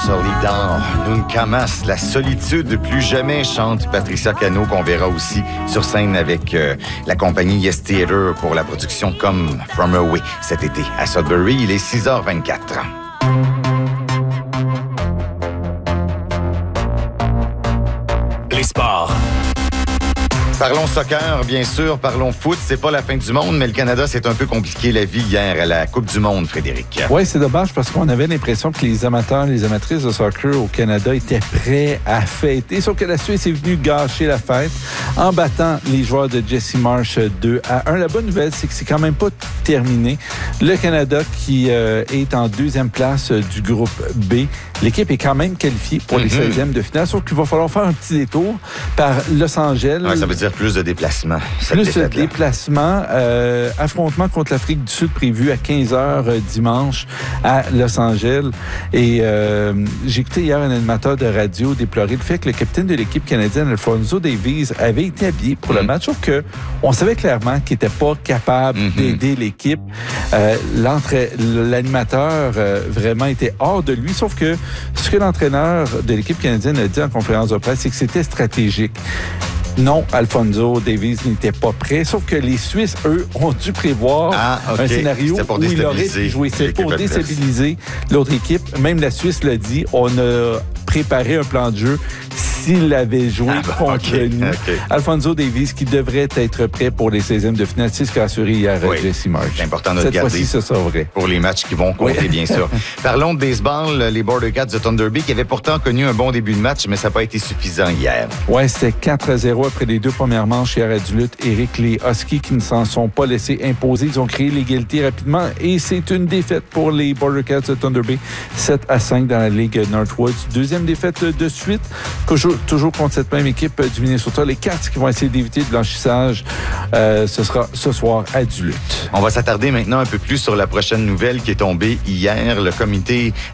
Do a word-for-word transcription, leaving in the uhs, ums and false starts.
Solidar, Nunca Más, la solitude plus jamais, chante Patricia Cano, qu'on verra aussi sur scène avec euh, la compagnie Yes Theater pour la production Come From Away cet été à Sudbury. Il est six heures vingt-quatre. Les sports. Parlons soccer, bien sûr. Parlons foot. C'est pas la fin du monde, mais le Canada, c'est un peu compliqué la vie hier à la Coupe du monde, Frédéric. Oui, c'est dommage parce qu'on avait l'impression que les amateurs, les amatrices de soccer au Canada étaient prêts à fêter. Sauf que la Suisse est venue gâcher la fête en battant les joueurs de Jesse Marsh deux à un. La bonne nouvelle, c'est que c'est quand même pas terminé. Le Canada qui euh, est en deuxième place euh, du groupe B. L'équipe est quand même qualifiée pour mm-hmm. les seizièmes de finale, sauf qu'il va falloir faire un petit détour par Los Angeles. Ouais, ça veut dire plus de déplacements. Plus de déplacements. Euh, affrontement contre l'Afrique du Sud prévu à quinze heures dimanche à Los Angeles. Et euh, j'ai écouté hier un animateur de radio déplorer le fait que le capitaine de l'équipe canadienne, Alfonso Davies, avait été habillé pour mm-hmm. le match, sauf que on savait clairement qu'il n'était pas capable mm-hmm. d'aider l'équipe. Euh, l'animateur euh, vraiment était hors de lui, sauf que ce que l'entraîneur de l'équipe canadienne a dit en conférence de presse, c'est que c'était stratégique. Non, Alfonso Davies n'était pas prêt, sauf que les Suisses, eux, ont dû prévoir ah, okay. un scénario où il aurait pu jouer. C'est pour déstabiliser l'autre équipe. Même la Suisse l'a dit, on a préparé un plan de jeu s'il avait joué ah, contre okay, nous. Okay. Alfonso Davies, qui devrait être prêt pour les seizièmes de finale, c'est ce qu'a assuré hier oui. Jesse Marsh. C'est important de Cette le garder. Cette fois-ci, ce sera vrai. Pour les matchs qui vont compter, oui. bien sûr. Parlons de baseball, les Border Cats de Thunder Bay, qui avaient pourtant connu un bon début de match, mais ça n'a pas été suffisant hier. Oui, c'était quatre à zéro après les deux premières manches hier à Duluth. Éric, les Huskies qui ne s'en sont pas laissés imposer. Ils ont créé l'égalité rapidement et c'est une défaite pour les Border Cats de Thunder Bay. sept à cinq dans la Ligue Northwoods. Deuxième défaite de suite, toujours, toujours contre cette même équipe du Minnesota. Les Cats qui vont essayer d'éviter le blanchissage, euh, ce sera ce soir à Duluth. On va s'attarder maintenant un peu plus sur la prochaine nouvelle qui est tombée hier. Le comité